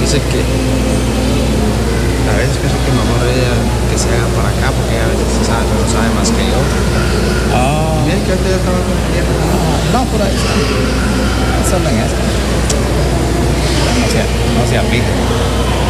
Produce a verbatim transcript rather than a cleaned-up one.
dice que a veces pienso que mejor ella que se haga para acá, porque ella a veces sabe, pero sabe más que yo. Ah, Mira que ahorita ya estaba con el tiempo. no, por ahí está. Solo en eso. No se, no se aplica.